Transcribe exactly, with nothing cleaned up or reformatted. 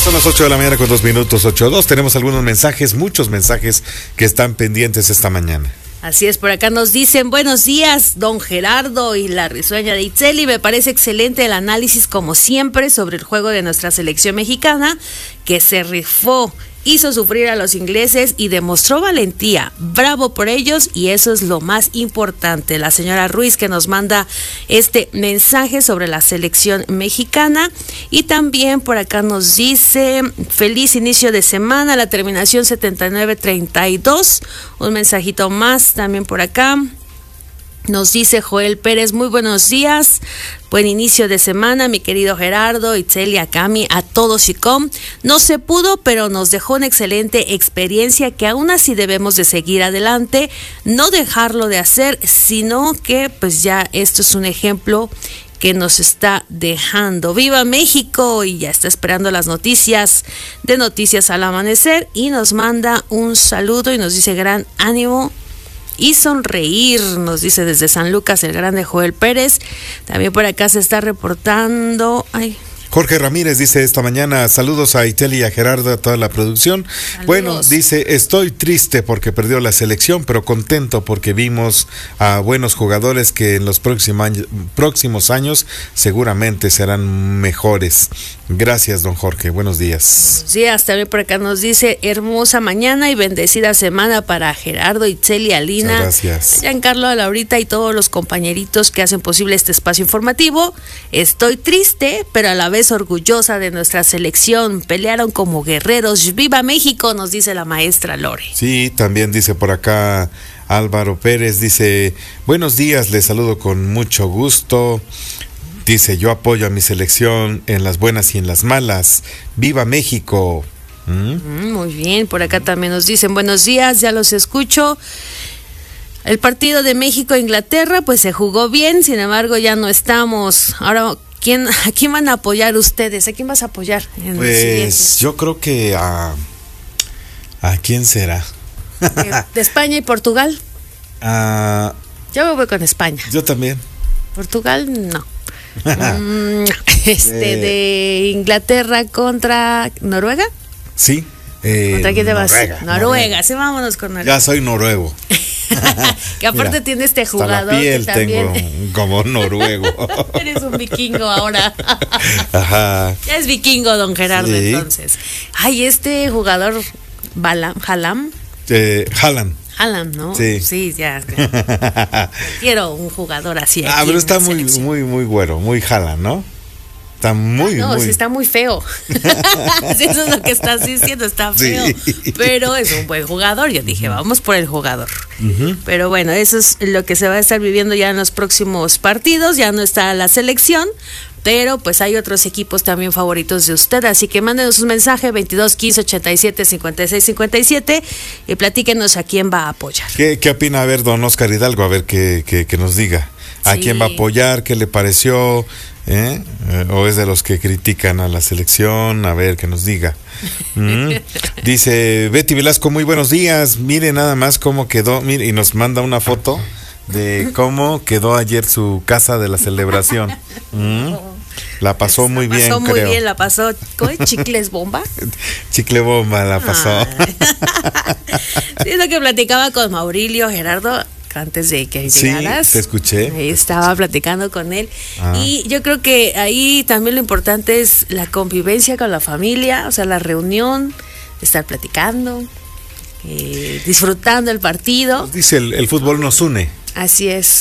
Son las ocho de la mañana con dos minutos, ocho dos. Tenemos algunos mensajes, muchos mensajes que están pendientes esta mañana. Así es, por acá nos dicen, buenos días, don Gerardo y la risueña de Itzel, y me parece excelente el análisis, como siempre, sobre el juego de nuestra selección mexicana, que se rifó, hizo sufrir a los ingleses y demostró valentía. Bravo por ellos, y eso es lo más importante. La señora Ruiz, que nos manda este mensaje sobre la selección mexicana, y también por acá nos dice, feliz inicio de semana, la terminación setenta y nueve treinta y dos, un mensajito más también por acá. Nos dice Joel Pérez, muy buenos días, buen inicio de semana, mi querido Gerardo, Itzel y a Cami, a todos y com. No se pudo, pero nos dejó una excelente experiencia que aún así debemos de seguir adelante, no dejarlo de hacer, sino que pues ya esto es un ejemplo que nos está dejando. ¡Viva México! Y ya está esperando las noticias de Noticias al Amanecer y nos manda un saludo y nos dice gran ánimo y sonreír, nos dice desde San Lucas el grande Joel Pérez. También por acá se está reportando, ay, Jorge Ramírez dice esta mañana, saludos a Iteli y a Gerardo, a toda la producción. Saludos. Bueno, dice, estoy triste porque perdió la selección, pero contento porque vimos a buenos jugadores que en los próximos años, próximos años seguramente serán mejores. Gracias, don Jorge, buenos días. Buenos días, también por acá nos dice, hermosa mañana y bendecida semana para Gerardo, Itzel y Alina. Muchas gracias. Giancarlo, a Laurita y todos los compañeritos que hacen posible este espacio informativo. Estoy triste, pero a la vez orgullosa de nuestra selección, pelearon como guerreros. ¡Viva México!, nos dice la maestra Lore. Sí, también dice por acá Álvaro Pérez, dice, buenos días, les saludo con mucho gusto. Dice, yo apoyo a mi selección en las buenas y en las malas. ¡Viva México! ¿Mm? Muy bien, por acá también nos dicen, buenos días, ya los escucho. El partido de México-Inglaterra pues se jugó bien, sin embargo ya no estamos. Ahora, ¿quién, ¿a quién van a apoyar ustedes? ¿A quién vas a apoyar? En pues yo creo que a... ¿A quién será? ¿De España y Portugal? Uh, yo me voy con España. Yo también. Portugal, no. mm, este, eh, de Inglaterra contra Noruega. Sí. Eh, ¿Contra quién te vas? Noruega, Noruega, Noruega, sí, vámonos con Noruega. Ya soy noruego. Que aparte Mira, tiene este jugador. La piel que también... tengo como noruego. Eres un vikingo ahora. Ajá. Ya es vikingo, don Gerardo, sí. Entonces. Ay, este jugador, Balam, Halam. Eh, Haaland. Haaland, ¿no? Sí. Sí, ya. Quiero un jugador así. Ah, pero está muy, muy, muy güero, muy Haaland, ¿no? Está muy, ah, no, muy... sí está muy feo. Sí, eso es lo que estás diciendo, está feo. Sí. Pero es un buen jugador. Yo dije, vamos por el jugador. Uh-huh. Pero bueno, eso es lo que se va a estar viviendo ya en los próximos partidos. Ya no está la selección, pero pues hay otros equipos también favoritos de usted. Así que mándenos un mensaje veintidós quince ochenta y siete cincuenta y seis cincuenta y siete y platíquenos a quién va a apoyar. ¿Qué, qué opina, a ver, don Oscar Hidalgo? A ver, que, que, que nos diga. ¿A sí. quién va a apoyar? ¿Qué le pareció? ¿Eh? ¿O es de los que critican a la selección? A ver, que nos diga. ¿Mm? Dice Betty Velasco, muy buenos días. Mire nada más cómo quedó. Mire, y nos manda una foto de cómo quedó ayer su casa de la celebración. ¿Mm? La pasó muy bien, creo. La pasó muy bien, la pasó. ¿Cómo es? ¿Chicles bomba? Chicle bomba la pasó. Sí, es lo que platicaba con Maurilio, Gerardo, antes de que llegaras. Sí, te escuché. Estaba platicando con él. Ah. Y yo creo que ahí también lo importante es la convivencia con la familia, o sea, la reunión, estar platicando, eh, disfrutando el partido. Dice, el, el fútbol nos une. Así es.